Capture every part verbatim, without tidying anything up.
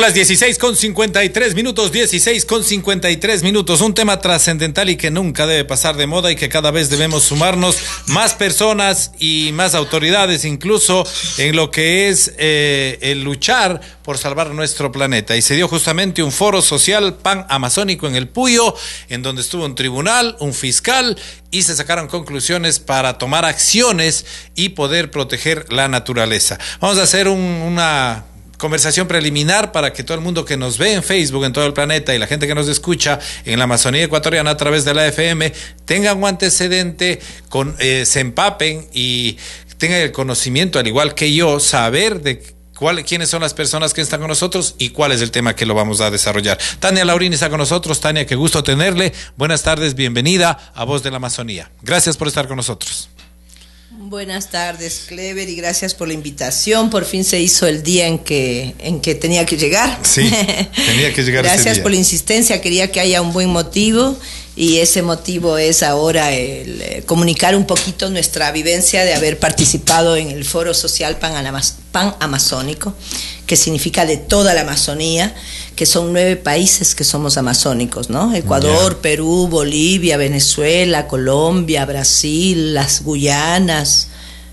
las dieciséis con cincuenta y tres minutos, dieciséis con cincuenta y tres minutos. Un tema trascendental y que nunca debe pasar de moda y que cada vez debemos sumarnos más personas y más autoridades, incluso en lo que es eh, el luchar por salvar nuestro planeta. Y se dio justamente un foro social pan-amazónico en el Puyo, en donde estuvo un tribunal, un fiscal, y se sacaron conclusiones para tomar acciones y poder proteger la naturaleza. Vamos a hacer un, una conversación preliminar para que todo el mundo que nos ve en Facebook, en todo el planeta, y la gente que nos escucha en la Amazonía ecuatoriana a través de la F M, tengan un antecedente, con, eh, se empapen y tengan el conocimiento, al igual que yo, saber de ¿Cuál, quiénes son las personas que están con nosotros y cuál es el tema que lo vamos a desarrollar? Tania Laurini está con nosotros. Tania, qué gusto tenerle. Buenas tardes, bienvenida a Voz de la Amazonía. Gracias por estar con nosotros. Buenas tardes, Clever, y gracias por la invitación. Por fin se hizo el día en que, en que tenía que llegar. Sí, tenía que llegar ese día. Gracias por la insistencia, quería que haya un buen motivo. Y ese motivo es ahora el eh, comunicar un poquito nuestra vivencia de haber participado en el Foro Social Pan-Amazónico, que significa de toda la Amazonía, que son nueve países que somos amazónicos, ¿no? Ecuador, yeah. Perú, Bolivia, Venezuela, Colombia, Brasil, las Guyanas.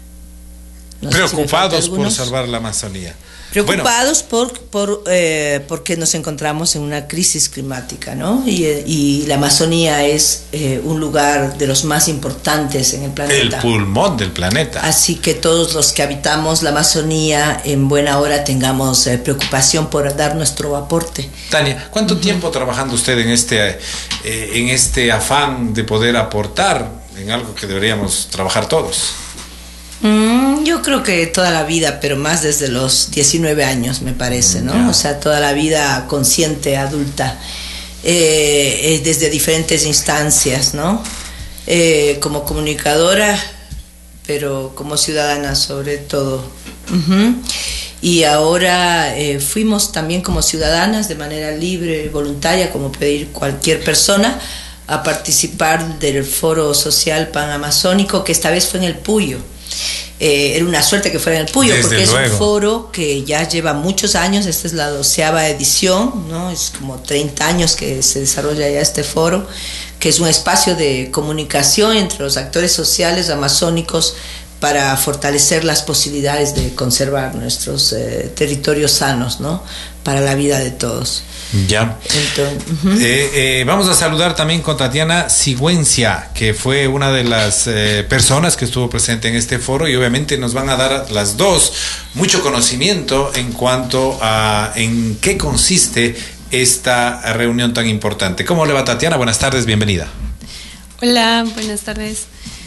No Preocupados si por salvar la Amazonía. Preocupados bueno. por, por eh, porque nos encontramos en una crisis climática, ¿no? Y, y la Amazonía es eh, un lugar de los más importantes en el planeta. El pulmón del planeta. Así que todos los que habitamos la Amazonía en buena hora tengamos eh, preocupación por dar nuestro aporte. Tania, ¿cuánto uh-huh. tiempo trabajando usted en este, eh, en este afán de poder aportar en algo que deberíamos trabajar todos? Mm, yo creo que toda la vida, pero más desde los diecinueve años, me parece, ¿no? Yeah. O sea, toda la vida consciente, adulta, eh, desde diferentes instancias, ¿no? Eh, como comunicadora, pero como ciudadana sobre todo. Uh-huh. Y ahora eh, fuimos también como ciudadanas de manera libre, voluntaria, como pedir cualquier persona, a participar del Foro Social Pan-Amazónico, que esta vez fue en el Puyo. Eh, era una suerte que fuera en el Puyo, desde porque luego. Es un foro que ya lleva muchos años. Esta es la doceava edición, ¿no? Es como treinta años que se desarrolla ya este foro, que es un espacio de comunicación entre los actores sociales amazónicos para fortalecer las posibilidades de conservar nuestros eh, territorios sanos, ¿no? Para la vida de todos. Ya. Entonces, uh-huh. eh, eh, vamos a saludar también con Tatiana Sigüencia, que fue una de las eh, personas que estuvo presente en este foro, y obviamente nos van a dar las dos mucho conocimiento en cuanto a en qué consiste esta reunión tan importante. ¿Cómo le va, Tatiana? Buenas tardes, bienvenida. Hola, buenas tardes.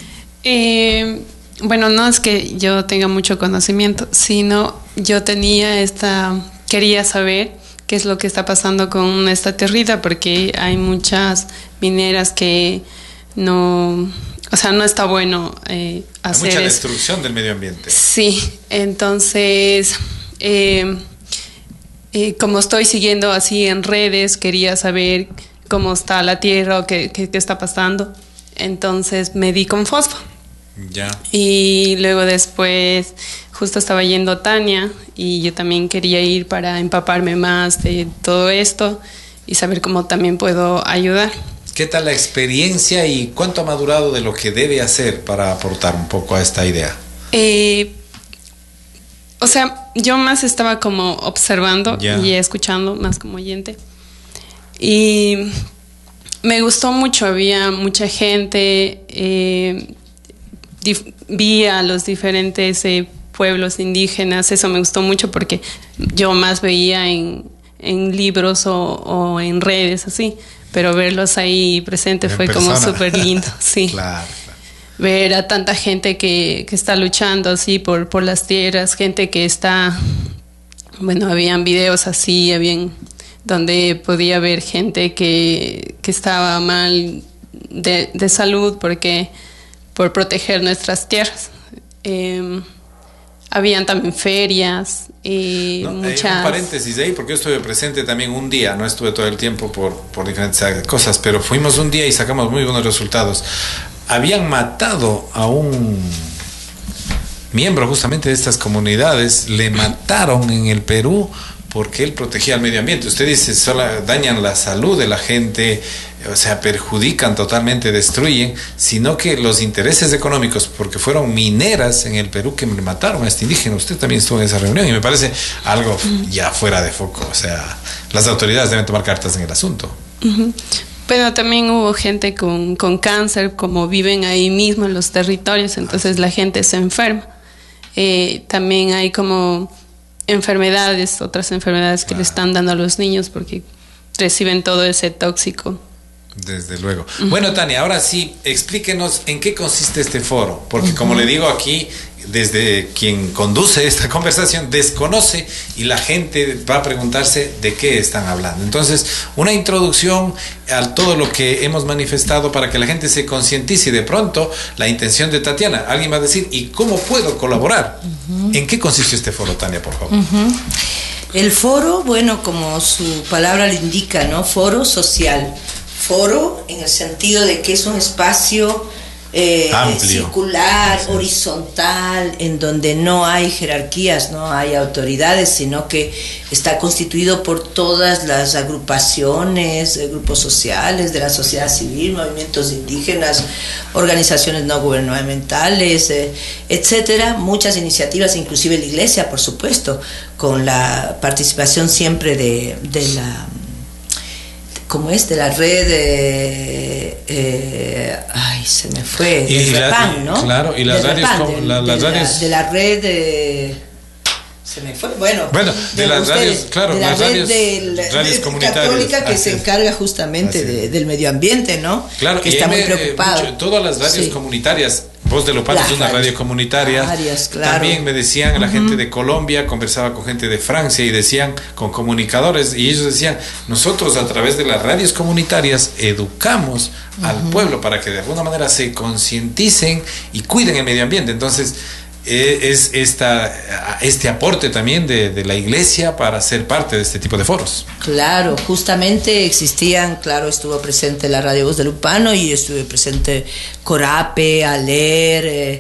Eh, bueno, no es que yo tenga mucho conocimiento, sino yo tenía esta, quería saber qué es lo que está pasando con esta tierrita, porque hay muchas mineras que no, o sea, no está bueno eh, hacer hay mucha eso. Destrucción del medio ambiente. Sí, entonces, eh, eh, como estoy siguiendo así en redes, quería saber cómo está la tierra o qué, qué, qué está pasando. Entonces me di con fosfo. Ya. Y luego después justo estaba yendo a Tania y yo también quería ir para empaparme más de todo esto y saber cómo también puedo ayudar. ¿Qué tal la experiencia y cuánto ha madurado de lo que debe hacer para aportar un poco a esta idea? Eh, o sea, yo más estaba como observando yeah. y escuchando, más como oyente. Y me gustó mucho, había mucha gente, eh, dif- vi a los diferentes eh, pueblos indígenas. Eso me gustó mucho porque yo más veía en, en libros o, o en redes así, pero verlos ahí presente fue persona. Como súper lindo. Sí. Claro, claro. Ver a tanta gente que, que está luchando así por, por las tierras, gente que está, bueno, habían videos así, habían donde podía ver gente que, que estaba mal de, de salud porque por proteger nuestras tierras. Eh, habían también ferias y no, muchas... Hay un paréntesis ahí, porque yo estuve presente también un día, no estuve todo el tiempo por, por diferentes cosas, pero fuimos un día y sacamos muy buenos resultados. Habían matado a un miembro justamente de estas comunidades, le mataron en el Perú porque él protegía el medio ambiente. Usted dice, solo dañan la salud de la gente, o sea, perjudican totalmente, destruyen, sino que los intereses económicos, porque fueron mineras en el Perú que mataron a este indígena. Usted también estuvo en esa reunión y me parece algo ya fuera de foco. O sea, las autoridades deben tomar cartas en el asunto. Uh-huh. Pero también hubo gente con, con cáncer, como viven ahí mismo en los territorios, entonces la gente se enferma. Eh, también hay como enfermedades, otras enfermedades que ah. le están dando a los niños porque reciben todo ese tóxico. Desde luego. Uh-huh. Bueno, Tania, ahora sí, explíquenos en qué consiste este foro, porque uh-huh. como le digo aquí, desde quien conduce esta conversación desconoce y la gente va a preguntarse de qué están hablando. Entonces, una introducción a todo lo que hemos manifestado para que la gente se concientice. Y de pronto, la intención de Tatiana, alguien va a decir, ¿y cómo puedo colaborar? Uh-huh. ¿En qué consiste este foro, Tania, por favor? Uh-huh. El foro, bueno, como su palabra le indica, ¿no? Foro social. Foro en el sentido de que es un espacio Eh, circular, sí. horizontal, en donde no hay jerarquías, no hay autoridades, sino que está constituido por todas las agrupaciones, eh, grupos sociales de la sociedad civil, movimientos indígenas, organizaciones no gubernamentales, eh, etcétera, muchas iniciativas, inclusive la iglesia, por supuesto, con la participación siempre de, de la como es de la red de, eh, ay se me fue y del la, Repan, ¿no? Claro, y las del radios, Repan, como, de, la, las de, radios la, de la red de se me fue, bueno, bueno de, de las ustedes, radios, claro, de la las red radios, del, radios de, comunitarias católica que así se es. encarga justamente de, del medio ambiente, ¿no? Claro, que y está muy me, preocupado. Mucho, todas las radios sí. comunitarias. Voz de Lopal es una radio comunitaria. Varias, claro. También me decían la uh-huh. gente de Colombia, conversaba con gente de Francia y decían, con comunicadores, y ellos decían, nosotros a través de las radios comunitarias educamos uh-huh. al pueblo para que de alguna manera se concienticen y cuiden el medio ambiente. Entonces, eh, es esta, este aporte también de, de la iglesia para ser parte de este tipo de foros. Claro, justamente existían, claro, estuvo presente la Radio Voz de Lupano y estuve presente Corape, Aler, eh,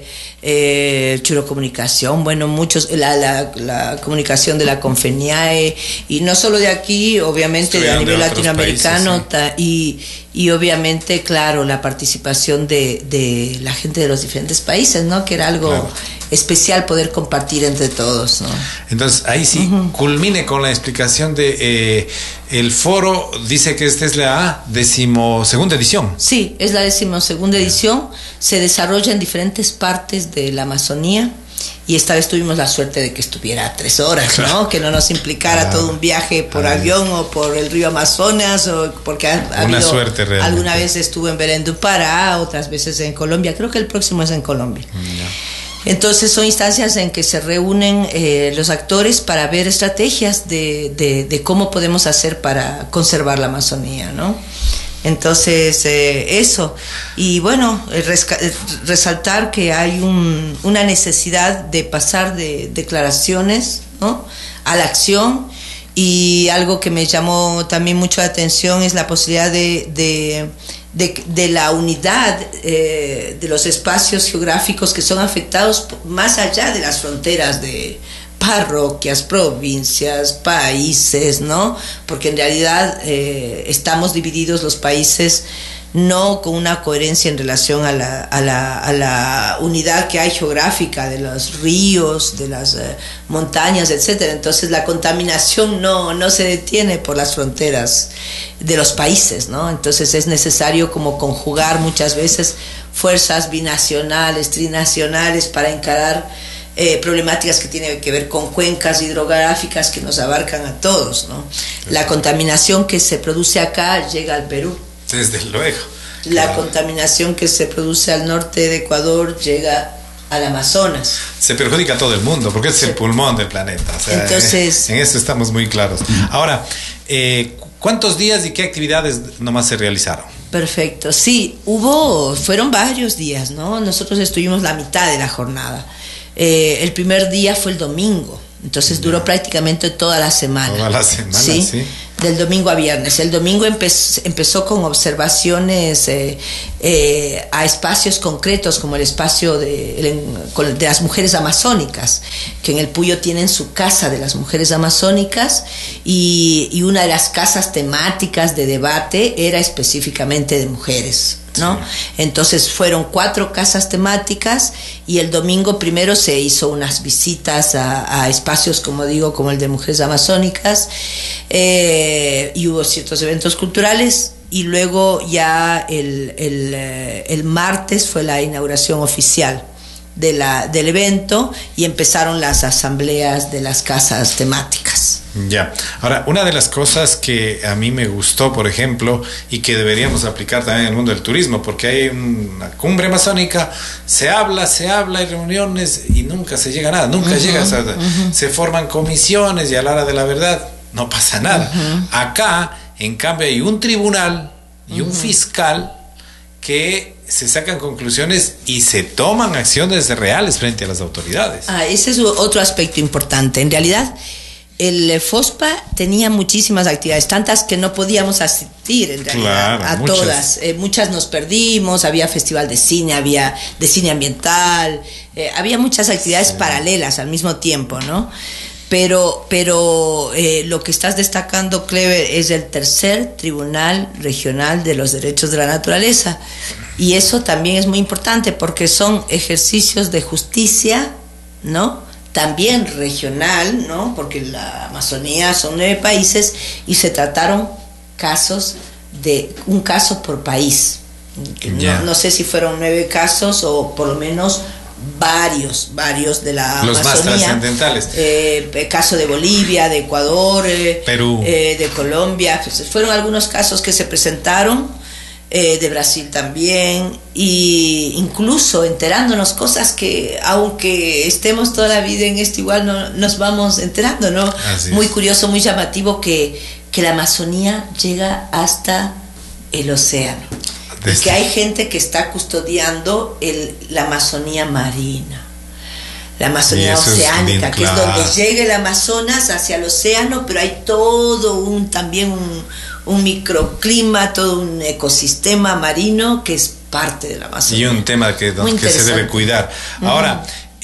eh, Churo Comunicación, bueno, muchos, la, la, la comunicación de la Confeniae, y no solo de aquí, obviamente de a nivel de latinoamericano, países, sí. y, y obviamente, claro, la participación de, de la gente de los diferentes países, ¿no? Que era algo claro. especial poder compartir entre todos, ¿no? Entonces, ahí sí, uh-huh. culmine con la explicación de eh, el foro, dice que esta es la decimosegunda edición. Sí, es la decimosegunda edición, se desarrolla en diferentes partes de la Amazonía, y esta vez tuvimos la suerte de que estuviera a tres horas, claro. ¿no? Que no nos implicara claro. todo un viaje por Ay. avión o por el río Amazonas, o porque ha, ha Una habido, suerte realmente. Alguna vez estuve en Belén do Pará, otras veces en Colombia, creo que el próximo es en Colombia. No. Entonces son instancias en que se reúnen eh, los actores para ver estrategias de, de, de cómo podemos hacer para conservar la Amazonía, ¿no? Entonces, eh, eso. Y bueno, resca- resaltar que hay un, una necesidad de pasar de declaraciones, ¿no?, a la acción. Y algo que me llamó también mucho la atención es la posibilidad de, de, de, de la unidad eh, de los espacios geográficos que son afectados más allá de las fronteras de parroquias, provincias, países, ¿no? Porque en realidad eh, estamos divididos los países no con una coherencia en relación a la, a la, a la unidad que hay geográfica de los ríos, de las eh, montañas, etcétera. Entonces la contaminación no, no se detiene por las fronteras de los países, ¿no? Entonces es necesario como conjugar muchas veces fuerzas binacionales, trinacionales para encarar Eh, problemáticas que tienen que ver con cuencas hidrográficas que nos abarcan a todos, ¿no? La contaminación que se produce acá llega al Perú. Desde luego. La claro. contaminación que se produce al norte de Ecuador llega al Amazonas. Se perjudica a todo el mundo porque es sí. el pulmón del planeta. O sea, Entonces, en, en eso estamos muy claros. Ahora, eh, ¿cuántos días y qué actividades nomás se realizaron? Perfecto. Sí, hubo, fueron varios días, ¿no? Nosotros estuvimos la mitad de la jornada. Eh, el primer día fue el domingo, entonces duró prácticamente toda la semana. Toda la semana, sí. ¿sí? del domingo a viernes. El domingo empe- empezó con observaciones eh, eh, a espacios concretos, como el espacio de, el, de las mujeres amazónicas, que en el Puyo tienen su casa de las mujeres amazónicas, y, y una de las casas temáticas de debate era específicamente de mujeres, ¿no? Sí. Entonces fueron cuatro casas temáticas, y el domingo primero se hizo unas visitas a, a espacios, como digo, como el de mujeres amazónicas, eh, y hubo ciertos eventos culturales, y luego ya el, el, el martes fue la inauguración oficial de la, del evento, y empezaron las asambleas de las casas temáticas. Ya. Ahora, una de las cosas que a mí me gustó, por ejemplo, y que deberíamos aplicar también en el mundo del turismo, porque hay una cumbre amazónica, se habla, se habla, hay reuniones y nunca se llega a nada, nunca uh-huh, llega, o sea, uh-huh. se forman comisiones y a la hora de la verdad no pasa nada. Uh-huh. Acá, en cambio, hay un tribunal y un uh-huh. fiscal que se sacan conclusiones y se toman acciones reales frente a las autoridades. Ah, ese es otro aspecto importante. En realidad, el FOSPA tenía muchísimas actividades, tantas que no podíamos asistir en realidad, claro, a muchas. todas. Eh, muchas nos perdimos, había festival de cine, había de cine ambiental, eh, había muchas actividades sí. paralelas al mismo tiempo, ¿no? Pero, pero eh, lo que estás destacando, Clever, es el tercer Tribunal Regional de los Derechos de la Naturaleza. Y eso también es muy importante porque son ejercicios de justicia, ¿no? También regional, ¿no? Porque la Amazonía son nueve países y se trataron casos de un caso por país. Yeah. No, no sé si fueron nueve casos o por lo menos varios, varios de la Los Amazonía. Los más trascendentales. Eh, el caso de Bolivia, de Ecuador, eh, Perú, eh, de Colombia. Fueron algunos casos que se presentaron. Eh, de Brasil también, y incluso enterándonos cosas que aunque estemos toda la vida en esto igual no nos vamos enterando, ¿no? Así muy es. Curioso, muy llamativo que, que la Amazonía llega hasta el océano. Desde... y que hay gente que está custodiando el, la Amazonía marina, la Amazonía oceánica, es bien, claro. que es donde llega el Amazonas hacia el océano, pero hay todo un también un un microclima, todo un ecosistema marino que es parte de la Amazonía. Y un tema que, que se debe cuidar. Uh-huh. Ahora,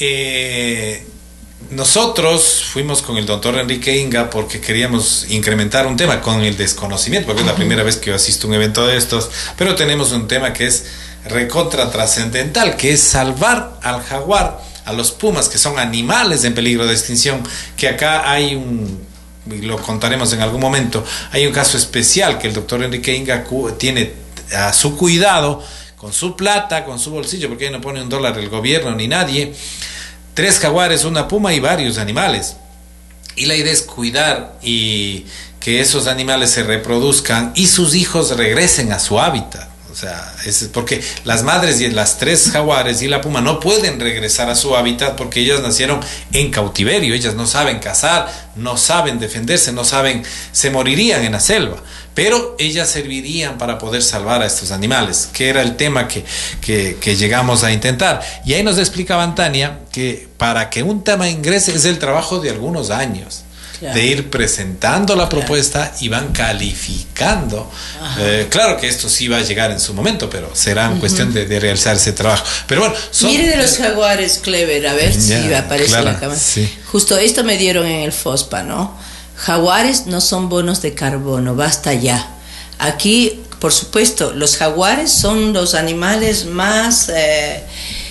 eh, nosotros fuimos con el doctor Enrique Inga porque queríamos incrementar un tema con el desconocimiento, porque uh-huh. es la primera vez que yo asisto a un evento de estos, pero tenemos un tema que es recontra trascendental, que es salvar al jaguar, a los pumas, que son animales en peligro de extinción, que acá hay un... y lo contaremos en algún momento, hay un caso especial que el doctor Enrique Inga tiene a su cuidado, con su plata, con su bolsillo, porque ahí no pone un dólar el gobierno ni nadie, tres jaguares, una puma y varios animales, y la idea es cuidar y que esos animales se reproduzcan y sus hijos regresen a su hábitat. O sea, es porque las madres y las tres jaguares y la puma no pueden regresar a su hábitat porque ellas nacieron en cautiverio, ellas no saben cazar, no saben defenderse, no saben, se morirían en la selva, pero ellas servirían para poder salvar a estos animales, que era el tema que, que, que llegamos a intentar. Y ahí nos explicaba Tania que para que un tema ingrese es el trabajo de algunos años. Claro. De ir presentando la propuesta claro. y van calificando. Eh, claro que esto sí va a llegar en su momento, pero será uh-huh. cuestión de, de realizar ese trabajo. Pero bueno, son... Mire de los jaguares, Clever, a ver ya, si aparece claro, la cámara. Sí. Justo esto me dieron en el FOSPA, ¿no? Jaguares no son bonos de carbono, basta ya. Aquí, por supuesto, los jaguares son los animales más... Eh,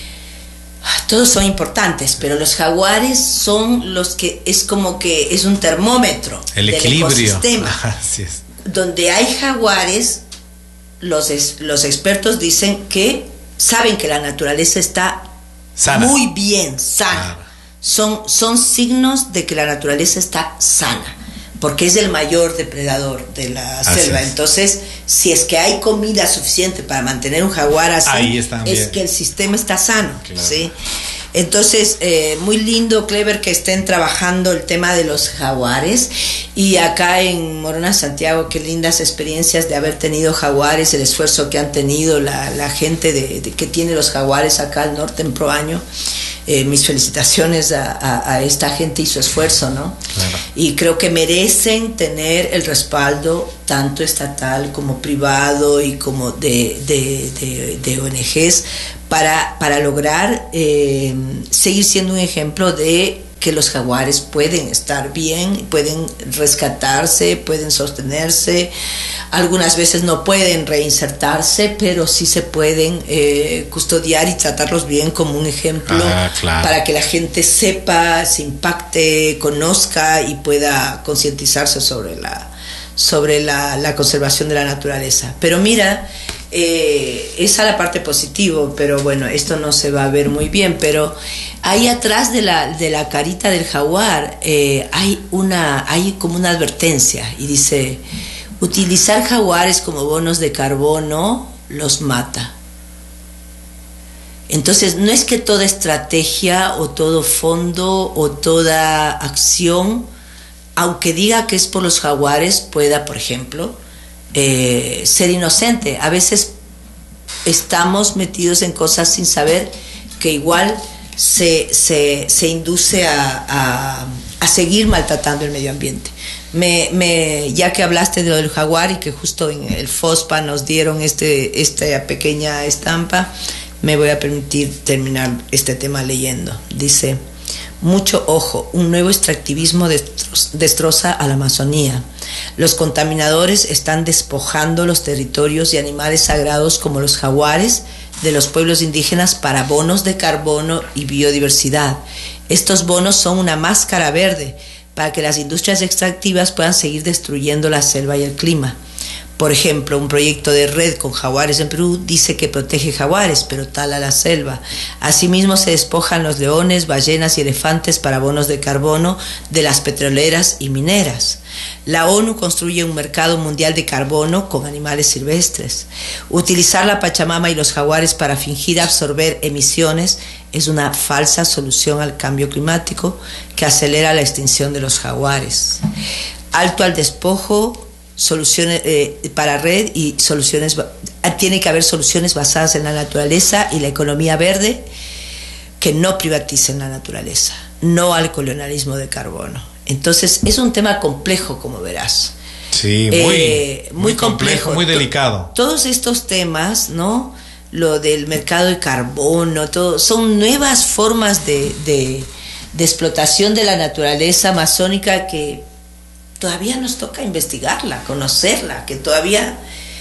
todos son importantes, pero los jaguares son los que es como que es un termómetro el del equilibrio. Ecosistema. Así es. Donde hay jaguares, los, es, los expertos dicen que saben que la naturaleza está sana. Muy bien, sana. Ah. Son, son signos de que la naturaleza está sana, porque es el mayor depredador de la así selva. Es. Entonces, si es que hay comida suficiente para mantener un jaguar así, ahí es bien. Que el sistema está sano, claro. ¿sí? Entonces, eh, muy lindo, Clever, que estén trabajando el tema de los jaguares. Y acá en Morona, Santiago, qué lindas experiencias de haber tenido jaguares, el esfuerzo que han tenido la, la gente de, de que tiene los jaguares acá al norte en Proaño. eh, mis felicitaciones a, a, a esta gente y su esfuerzo, ¿no? Claro. Y creo que merecen tener el respaldo tanto estatal como privado y como de, de, de, de O N Ges para, para lograr eh, seguir siendo un ejemplo de que los jaguares pueden estar bien, pueden rescatarse, pueden sostenerse, algunas veces no pueden reinsertarse, pero sí se pueden eh, custodiar y tratarlos bien como un ejemplo ah, claro. para que la gente sepa, se impacte, conozca y pueda concientizarse sobre la, sobre la, la conservación de la naturaleza. Pero mira, eh, esa es la parte positiva, pero bueno, esto no se va a ver muy bien, pero ahí atrás de la, de la carita del jaguar eh, hay, una, hay como una advertencia y dice: utilizar jaguares como bonos de carbono los mata. Entonces no es que toda estrategia o todo fondo o toda acción, aunque diga que es por los jaguares, pueda, por ejemplo, eh, ser inocente. A veces estamos metidos en cosas sin saber que igual se, se, se induce a, a, a seguir maltratando el medio ambiente. Me, me, ya que hablaste de lo del jaguar y que justo en el FOSPA nos dieron este, esta pequeña estampa, me voy a permitir terminar este tema leyendo. Dice: mucho ojo, un nuevo extractivismo destroza a la Amazonía. Los contaminadores están despojando los territorios y animales sagrados como los jaguares de los pueblos indígenas para bonos de carbono y biodiversidad. Estos bonos son una máscara verde para que las industrias extractivas puedan seguir destruyendo la selva y el clima. Por ejemplo, un proyecto de red con jaguares en Perú dice que protege jaguares, pero tala la selva. Asimismo, se despojan los leones, ballenas y elefantes para bonos de carbono de las petroleras y mineras. La ONU construye un mercado mundial de carbono con animales silvestres. Utilizar la Pachamama y los jaguares para fingir absorber emisiones es una falsa solución al cambio climático que acelera la extinción de los jaguares. Alto al despojo, soluciones eh, para red y soluciones, tiene que haber soluciones basadas en la naturaleza y la economía verde que no privaticen la naturaleza, no al colonialismo de carbono. Entonces es un tema complejo, como verás. Sí, muy, eh, muy, muy complejo, complejo, muy delicado. Todos estos temas, ¿no? Lo del mercado de carbono, todo, son nuevas formas de, de, de explotación de la naturaleza amazónica que todavía nos toca investigarla, conocerla, que todavía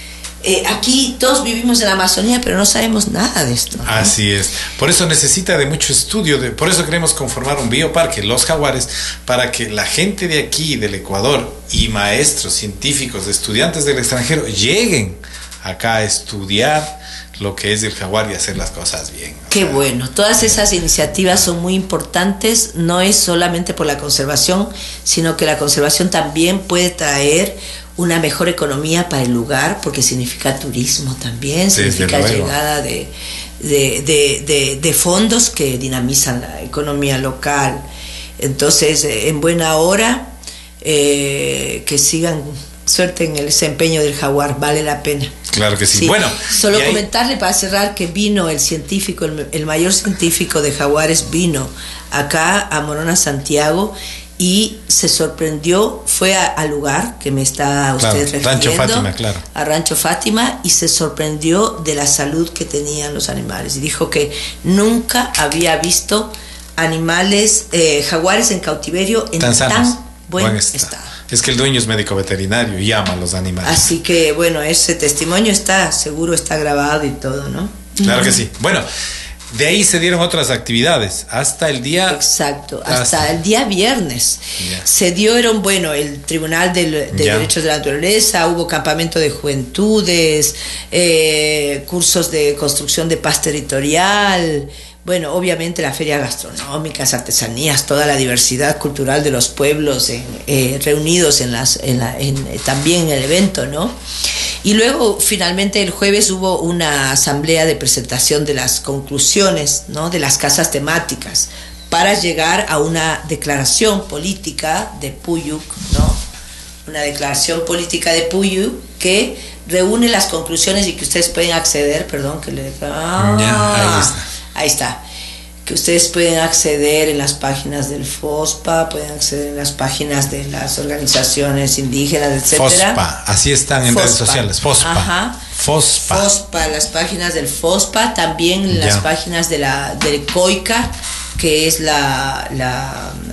eh, aquí todos vivimos en la Amazonía, pero no sabemos nada de esto, ¿no? Así es. Por eso necesita de mucho estudio, de, por eso queremos conformar un bioparque, Los Jaguares, para que la gente de aquí, del Ecuador, y maestros, científicos, estudiantes del extranjero, lleguen acá a estudiar lo que es el jaguar y hacer las cosas bien. Qué bueno, todas esas iniciativas son muy importantes, no es solamente por la conservación, sino que la conservación también puede traer una mejor economía para el lugar, porque significa turismo también, significa llegada de, de, de, de, de fondos que dinamizan la economía local. Entonces, en buena hora, eh, que sigan suerte en el desempeño del jaguar, vale la pena. Claro que sí. sí. Bueno, solo comentarle para cerrar que vino el científico, el, el mayor científico de jaguares vino acá a Morona, Santiago, y se sorprendió, fue al lugar que me está usted claro, refiriendo, Rancho Fátima, claro. a Rancho Fátima, y se sorprendió de la salud que tenían los animales y dijo que nunca había visto animales, eh, jaguares en cautiverio en tan, tan buen, buen estado. estado. Es que el dueño es médico veterinario y ama a los animales. Así que, bueno, ese testimonio está, seguro está grabado y todo, ¿no? Claro que sí. Bueno, de ahí se dieron otras actividades hasta el día... Exacto, hasta, hasta el día viernes. Yeah. Se dieron, bueno, el Tribunal de, de Derechos de la Naturaleza, hubo campamento de juventudes, eh, cursos de construcción de paz territorial... Bueno, obviamente la feria gastronómica, artesanías, toda la diversidad cultural de los pueblos en, eh, reunidos en las, en la, en, también en el evento, ¿no? Y luego, finalmente, el jueves hubo una asamblea de presentación de las conclusiones, ¿no? De las casas temáticas para llegar a una declaración política de Puyuc, ¿no? Una declaración política de Puyuc que reúne las conclusiones y que ustedes pueden acceder, perdón, que le... Ah, ya, ahí está. Ahí está, que ustedes pueden acceder en las páginas del FOSPA, pueden acceder en las páginas de las organizaciones indígenas, etcétera. FOSPA, así están en FOSPA. redes sociales, FOSPA. Ajá. FOSPA. FOSPA, las páginas del FOSPA, también en las Ya. páginas de la del COICA, que es la, la